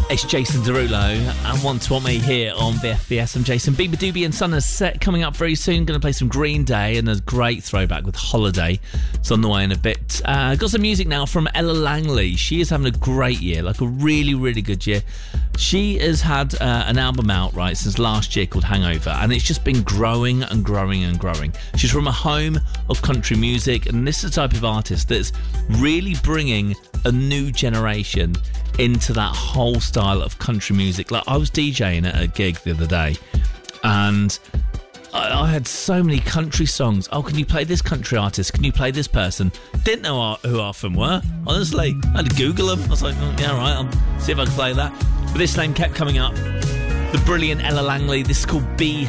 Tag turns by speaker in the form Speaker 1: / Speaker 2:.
Speaker 1: It's Jason Derulo and Want to Want Me here on VFBS. I'm Jason. Bieber Doobie and Son is set coming up very soon. Going to play some Green Day and a great throwback with Holiday. It's on the way in a bit. Got some music now from Ella Langley. She is having a great year, like a really, really good year. She has had an album out, right, since last year called Hangover, and it's just been growing and growing and growing. She's from a home of country music, and this is the type of artist that's really bringing a new generation into that whole style of country music. Like, I was DJing at a gig the other day, and I had so many country songs. Oh, can you play this country artist? Can you play this person? Didn't know who half of them were, honestly. I had to Google them. I was like, oh, yeah, all right, I'll see if I can play that. But this name kept coming up. The brilliant Ella Langley. This is called Be